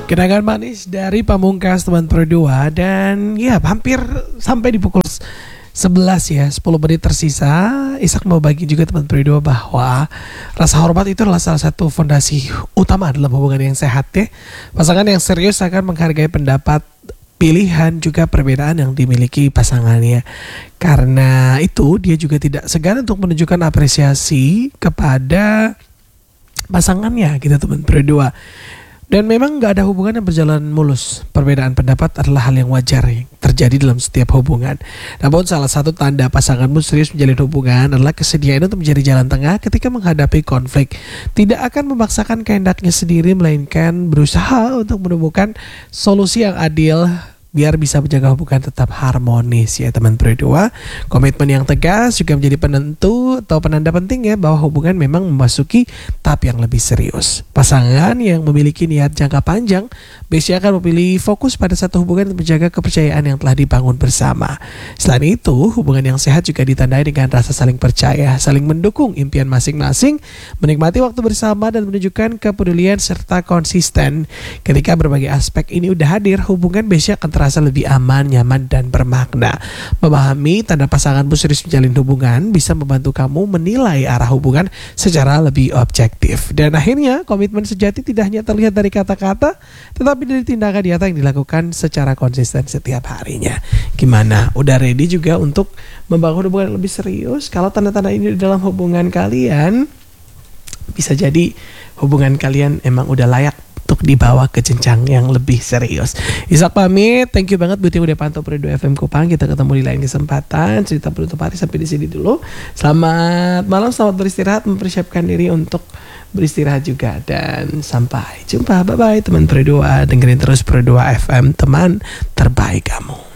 Kenangan manis dari Pamungkas teman berdua. Dan ya hampir sampai di pukul 11 ya, 10 menit tersisa. Ishak mau bagi juga teman berdua bahwa rasa hormat itu adalah salah satu fondasi utama dalam hubungan yang sehat ya. Pasangan yang serius akan menghargai pendapat, pilihan, juga perbedaan yang dimiliki pasangannya. Karena itu dia juga tidak segan untuk menunjukkan apresiasi kepada pasangannya gitu teman berdua. Dan memang gak ada hubungan yang berjalan mulus. Perbedaan pendapat adalah hal yang wajar yang terjadi dalam setiap hubungan. Namun salah satu tanda pasanganmu serius menjalin hubungan adalah kesediaan untuk menjadi jalan tengah ketika menghadapi konflik. Tidak akan memaksakan kehendaknya sendiri, melainkan berusaha untuk menemukan solusi yang adil biar bisa menjaga hubungan tetap harmonis ya teman berdua. Komitmen yang tegas juga menjadi penentu atau penanda penting ya bahwa hubungan memang memasuki tahap yang lebih serius. Pasangan yang memiliki niat jangka panjang biasanya akan memilih fokus pada satu hubungan untuk menjaga kepercayaan yang telah dibangun bersama. Selain itu, hubungan yang sehat juga ditandai dengan rasa saling percaya, saling mendukung impian masing-masing, menikmati waktu bersama dan menunjukkan kepedulian serta konsisten. Ketika berbagai aspek ini udah hadir, hubungan biasanya akan terasa lebih aman, nyaman, dan bermakna. Memahami tanda pasanganmu serius menjalin hubungan bisa membantu kamu menilai arah hubungan secara lebih objektif. Dan akhirnya komitmen sejati tidak hanya terlihat dari kata-kata, tetapi dari tindakan nyata yang dilakukan secara konsisten setiap harinya. Gimana? Udah ready juga untuk membangun hubungan yang lebih serius? Kalau tanda-tanda ini di dalam hubungan kalian, bisa jadi hubungan kalian emang udah layak untuk dibawa ke jenjang yang lebih serius. Ishak pamit, thank you banget buat yang udah pantau Perindo FM Kupang. Kita ketemu di lain kesempatan. Cerita penutup hari sampai di sini dulu. Selamat malam, selamat beristirahat, mempersiapkan diri untuk beristirahat juga, dan sampai jumpa. Bye bye teman Perindo. Dengerin terus Perindo FM, teman terbaik kamu.